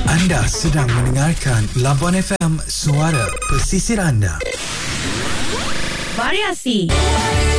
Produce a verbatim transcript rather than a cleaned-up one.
Anda sedang mendengarkan Labuan F M, suara pesisir anda. Variasi.